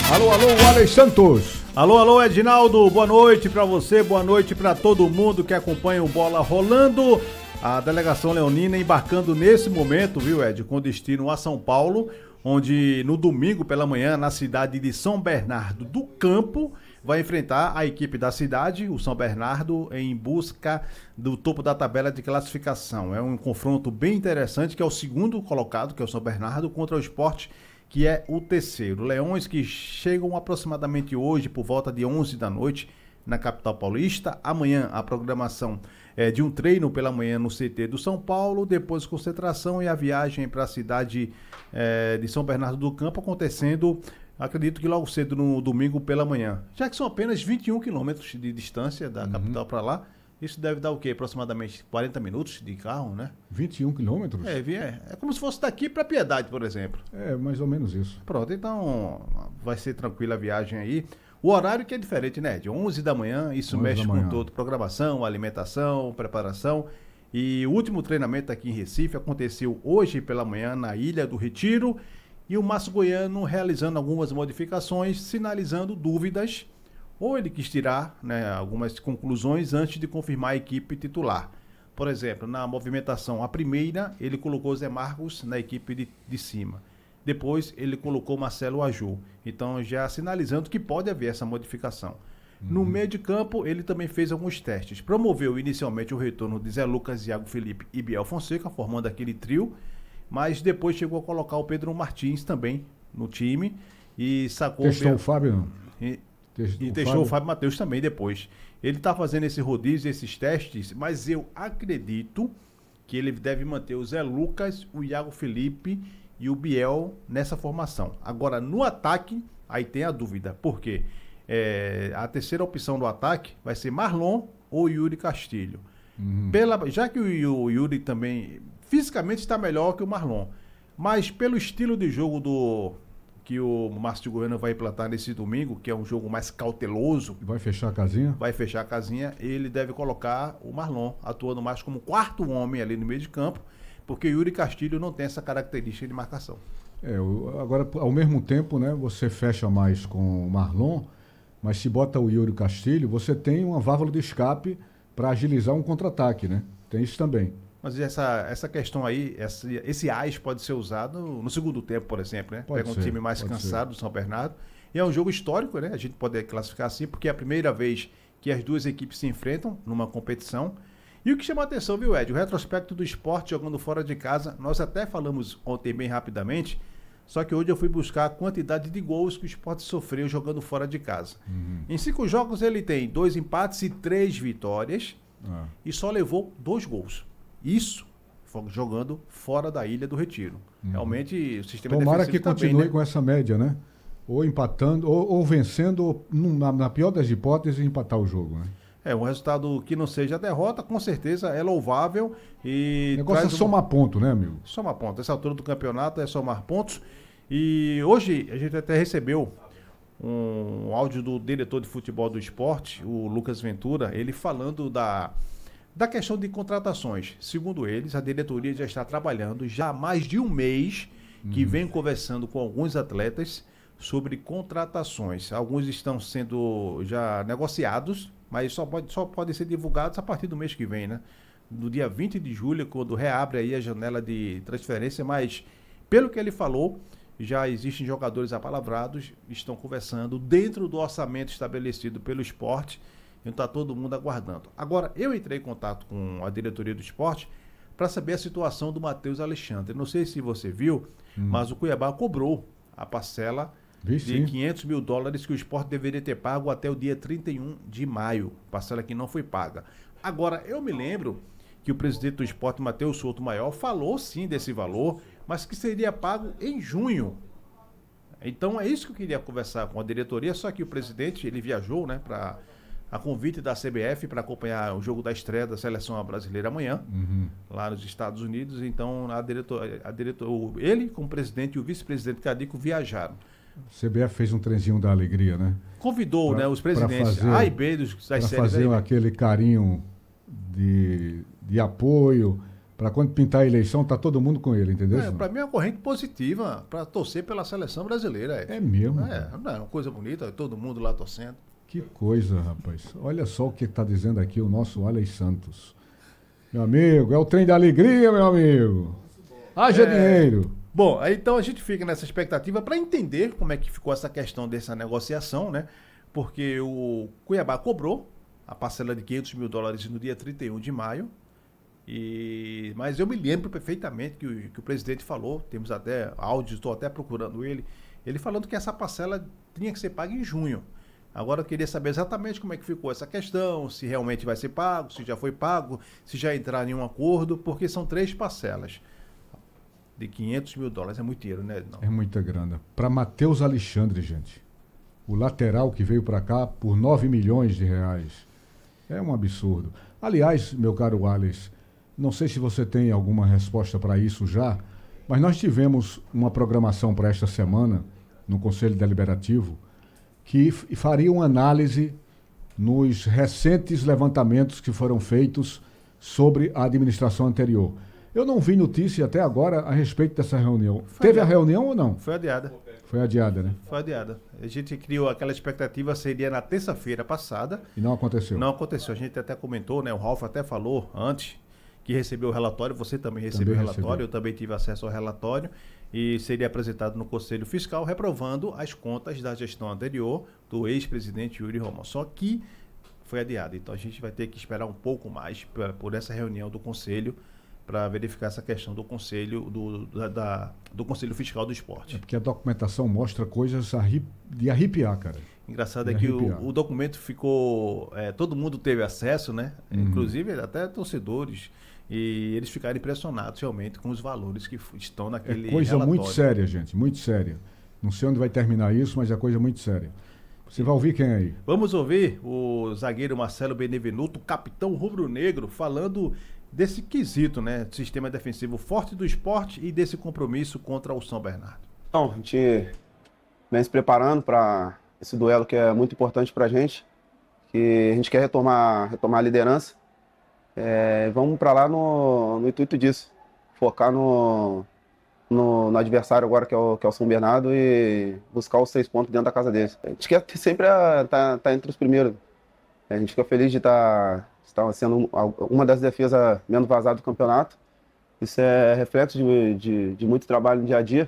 Alô, Alex Santos. Alô, Edinaldo, boa noite pra você, boa noite pra todo mundo que acompanha o Bola Rolando. A delegação leonina embarcando nesse momento, viu, Ed, com destino a São Paulo, onde no domingo pela manhã, na cidade de São Bernardo do Campo, vai enfrentar a equipe da cidade, o São Bernardo, em busca do topo da tabela de classificação. É um confronto bem interessante, que é o segundo colocado, que é o São Bernardo, contra o Sport, que é o terceiro. Leões que chegam aproximadamente hoje, por volta de 11 da noite, na capital paulista. Amanhã a programação é de um treino pela manhã no CT do São Paulo, depois concentração e a viagem para a cidade de São Bernardo do Campo acontecendo, acredito que logo cedo no domingo pela manhã. Já que são apenas 21 quilômetros de distância da capital para lá, isso deve dar o quê? Aproximadamente 40 minutos de carro, né? 21 quilômetros? É como se fosse daqui para Piedade, por exemplo. É, mais ou menos isso. Pronto, então vai ser tranquila a viagem aí. O horário que é diferente, né? De 11 da manhã, isso mexe com tudo. Programação, alimentação, preparação. E o último treinamento aqui em Recife aconteceu hoje pela manhã na Ilha do Retiro. E o Márcio Goiano realizando algumas modificações, sinalizando dúvidas. Ou ele quis tirar, né, algumas conclusões antes de confirmar a equipe titular. Por exemplo, na movimentação, a primeira, ele colocou Zé Marcos na equipe de cima. Depois, ele colocou Marcelo Aju. Então, já sinalizando que pode haver essa modificação. No meio de campo, ele também fez alguns testes. Promoveu inicialmente o retorno de Zé Lucas, Iago Felipe e Biel Fonseca, formando aquele trio. Mas depois chegou a colocar o Pedro Martins também no time. E sacou... Testou o Fábio, não? E testou o Fábio Matheus também depois. Ele está fazendo esse rodízio, esses testes, mas eu acredito que ele deve manter o Zé Lucas, o Iago Felipe e o Biel nessa formação. Agora, no ataque, aí tem a dúvida. Por quê? A terceira opção do ataque vai ser Marlon ou Yuri Castilho. Já que o Yuri também fisicamente está melhor que o Marlon, mas pelo estilo de jogo que o Márcio Goiano vai implantar nesse domingo, que é um jogo mais cauteloso. Vai fechar a casinha? Vai fechar a casinha. Ele deve colocar o Marlon, atuando mais como quarto homem ali no meio de campo, porque o Yuri Castilho não tem essa característica de marcação. Agora, ao mesmo tempo, né, você fecha mais com o Marlon, mas se bota o Yuri Castilho, você tem uma válvula de escape para agilizar um contra-ataque, né? Tem isso também. Mas essa questão aí, esse AIS pode ser usado no segundo tempo, por exemplo, né? Pega um time mais cansado do São Bernardo. E é um jogo histórico, né? A gente pode classificar assim, porque é a primeira vez que as duas equipes se enfrentam numa competição. E o que chama a atenção, viu, Ed? O retrospecto do Sport jogando fora de casa. Nós até falamos ontem bem rapidamente, só que hoje eu fui buscar a quantidade de gols que o Sport sofreu jogando fora de casa. Em 5 jogos ele tem 2 empates e 3 vitórias e só levou 2 gols. Isso jogando fora da Ilha do Retiro. Realmente o sistema Tomara defensivo que continue bem, né? com essa média, né? Ou empatando, ou vencendo, ou, na pior das hipóteses, empatar o jogo, né? Um resultado que não seja derrota, com certeza é louvável. E o negócio é somar ponto, né, amigo? Somar ponto. Essa altura do campeonato é somar pontos. E hoje a gente até recebeu um áudio do diretor de futebol do Sport, o Lucas Ventura, ele falando da questão de contratações. Segundo eles, a diretoria já está trabalhando já há mais de um mês que vem conversando com alguns atletas sobre contratações. Alguns estão sendo já negociados, mas só podem ser divulgados a partir do mês que vem, né? No dia 20 de julho, quando reabre aí a janela de transferência, mas pelo que ele falou, já existem jogadores apalavrados, estão conversando dentro do orçamento estabelecido pelo Sport. Então está todo mundo aguardando. Agora, eu entrei em contato com a diretoria do Sport para saber a situação do Matheus Alexandre. Não sei se você viu, mas o Cuiabá cobrou a parcela de $500 mil que o Sport deveria ter pago até o dia 31 de maio. Parcela que não foi paga. Agora, eu me lembro que o presidente do Sport, Matheus Souto Maior, falou sim desse valor, mas que seria pago em junho. Então é isso que eu queria conversar com a diretoria, só que o presidente, ele viajou, né, a convite da CBF para acompanhar o jogo da estreia da seleção brasileira amanhã, lá nos Estados Unidos. Então, ele, como presidente, e o vice-presidente Cadico viajaram. A CBF fez um trenzinho da alegria, né? Convidou, né, os presidentes A e B das séries. Para fazer aquele carinho de apoio, para quando pintar a eleição, tá todo mundo com ele, entendeu? Para mim é uma corrente positiva para torcer pela seleção brasileira. É mesmo? Não é uma coisa bonita, todo mundo lá torcendo. Que coisa, rapaz. Olha só o que está dizendo aqui o nosso Alex Santos. Meu amigo, é o trem da alegria, meu amigo. Haja dinheiro. Bom, então a gente fica nessa expectativa para entender como é que ficou essa questão dessa negociação, né? Porque o Cuiabá cobrou a parcela de $500 mil no dia 31 de maio. Mas eu me lembro perfeitamente que o presidente falou, temos até áudio, estou até procurando ele falando que essa parcela tinha que ser paga em junho. Agora eu queria saber exatamente como é que ficou essa questão, se realmente vai ser pago, se já foi pago, se já entrar em um acordo, porque são 3 parcelas de $500 mil. É muito dinheiro, né? Não. É muita grana. Para Matheus Alexandre, gente, o lateral que veio para cá por R$9 milhões. É um absurdo. Aliás, meu caro Alex, não sei se você tem alguma resposta para isso já, mas nós tivemos uma programação para esta semana no Conselho Deliberativo que faria uma análise nos recentes levantamentos que foram feitos sobre a administração anterior. Eu não vi notícia até agora a respeito dessa reunião. Teve a reunião ou não? Foi adiada. Foi adiada, né? Foi adiada. A gente criou aquela expectativa, seria na terça-feira passada. E não aconteceu. Não aconteceu. A gente até comentou, né? O Ralf até falou antes que recebeu o relatório. Você também recebeu o relatório. Eu também tive acesso ao relatório. E seria apresentado no Conselho Fiscal, reprovando as contas da gestão anterior do ex-presidente Yuri Romão. Só que foi adiado. Então a gente vai ter que esperar um pouco mais por essa reunião do Conselho para verificar essa questão do Conselho do Conselho Fiscal do Esporte. É porque a documentação mostra coisas de arrepiar, cara. Engraçado é que o documento ficou... todo mundo teve acesso, né? Inclusive até torcedores. E eles ficaram impressionados realmente com os valores que estão naquele coisa relatório. Muito séria, gente, muito séria. Não sei onde vai terminar isso, mas é coisa muito séria. Você vai ouvir quem aí? Vamos ouvir o zagueiro Marcelo Benevenuto, capitão rubro-negro, falando desse quesito, né? Sistema defensivo forte do Esporte e desse compromisso contra o São Bernardo. Então, a gente vem se preparando para esse duelo que é muito importante para a gente, que a gente quer retomar a liderança. Vamos para lá no intuito disso, focar no adversário agora que é o São Bernardo e buscar os 6 pontos dentro da casa deles. A gente quer sempre tá entre os primeiros. A gente fica feliz de estar sendo uma das defesas menos vazadas do campeonato. Isso é reflexo de muito trabalho no dia a dia.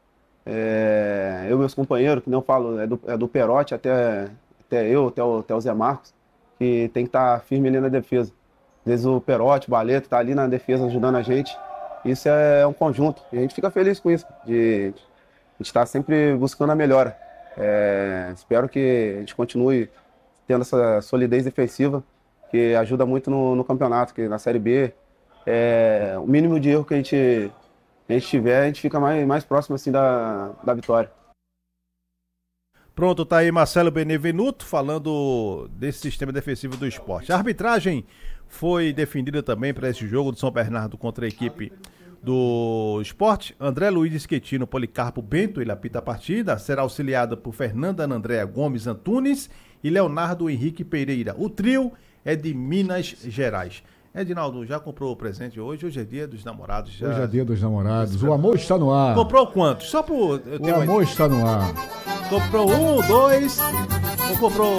Eu e meus companheiros, que não falo, é do Perotti até eu, até o Zé Marcos, que tem que estar firme ali na defesa. Às vezes o Perotti, o Baleto, está ali na defesa ajudando a gente. Isso é um conjunto. E a gente fica feliz com isso, de a gente estar sempre buscando a melhora. Espero que a gente continue tendo essa solidez defensiva, que ajuda muito no campeonato, que na Série B, o mínimo de erro que a gente tiver, a gente fica mais próximo assim, da vitória. Pronto, tá aí Marcelo Benevenuto falando desse sistema defensivo do Esporte. A arbitragem foi definida também para esse jogo do São Bernardo contra a equipe do Esporte. André Luiz Esquetino, Policarpo Bento, ele apita a partida. Será auxiliado por Fernanda Andréa Gomes Antunes e Leonardo Henrique Pereira. O trio é de Minas Gerais. Edinaldo, já comprou o presente hoje? Hoje é dia dos namorados. Hoje é dia dos namorados. O amor está no ar. Comprou quantos? Só por... O amor está no ar. Comprou 1, 2... Ou comprou...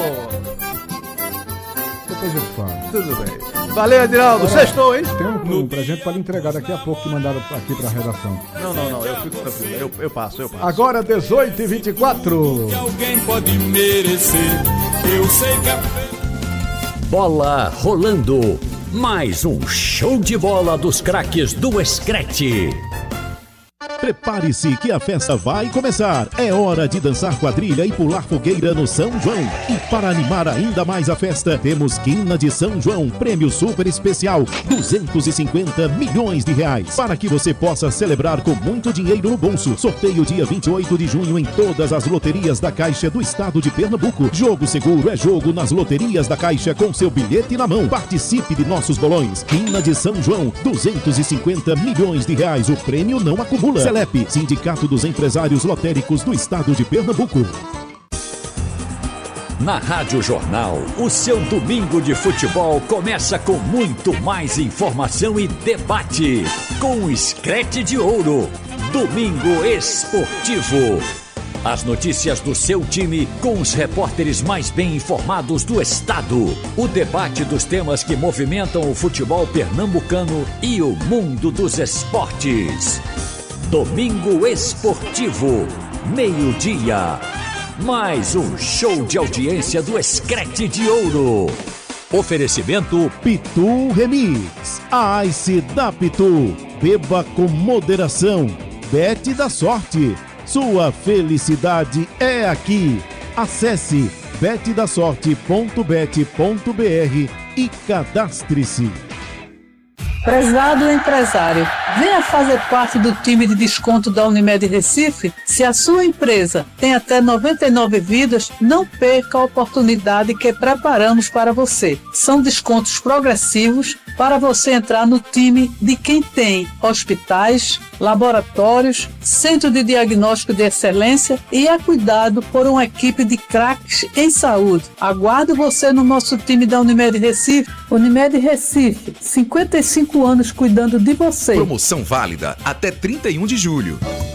Depois eu te falo. Tudo bem. Valeu, Edinaldo. Sextou, hein? Tem um presente para lhe entregar daqui a pouco que mandaram aqui para a redação. Não. Eu fico tranquilo. Eu passo. Agora 18h24. Que alguém pode merecer. Eu sei que bola rolando. Mais um show de bola dos craques do Screte. Prepare-se que a festa vai começar. É hora de dançar quadrilha e pular fogueira no São João. E para animar ainda mais a festa, temos Quina de São João, prêmio super especial, R$250 milhões. Para que você possa celebrar com muito dinheiro no bolso. Sorteio dia 28 de junho em todas as loterias da Caixa do estado de Pernambuco. Jogo seguro é jogo nas loterias da Caixa com seu bilhete na mão. Participe de nossos bolões. Quina de São João, R$250 milhões. O prêmio não acumula. Celep, Sindicato dos Empresários Lotéricos do Estado de Pernambuco. Na Rádio Jornal, o seu domingo de futebol começa com muito mais informação e debate. Com o Screte de Ouro, Domingo Esportivo. As notícias do seu time com os repórteres mais bem informados do estado. O debate dos temas que movimentam o futebol pernambucano e o mundo dos esportes. Domingo Esportivo, meio-dia. Mais um show de audiência do Screte de Ouro. Oferecimento Pitu Remix. A Ice da Pitu. Beba com moderação. Bet da Sorte. Sua felicidade é aqui. Acesse betdasorte.bet.br e cadastre-se. Prezado empresário, venha fazer parte do time de desconto da Unimed Recife. Se a sua empresa tem até 99 vidas, não perca a oportunidade que preparamos para você. São descontos progressivos para você entrar no time de quem tem hospitais, laboratórios, centro de diagnóstico de excelência e é cuidado por uma equipe de craques em saúde. Aguardo você no nosso time da Unimed Recife. Unimed Recife, 55 anos cuidando de você. Promoção válida até 31 de julho.